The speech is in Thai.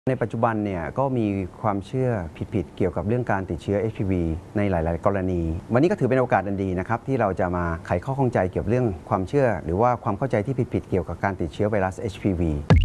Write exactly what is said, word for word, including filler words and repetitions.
ในปัจจุบันเนี่ยก็มีความเชื่อผิดๆเกี่ยวกับเรื่องการติดเชื้อ เอช พี วี ในหลายๆกรณีวันนี้ก็ถือเป็นโอกาสอันดีนะครับที่เราจะมาไขข้อข้องใจเกี่ยวกับเรื่องความเชื่อหรือว่าความเข้าใจที่ผิดๆเกี่ยวกับการติดเชื้อไวรัส เอช พี วี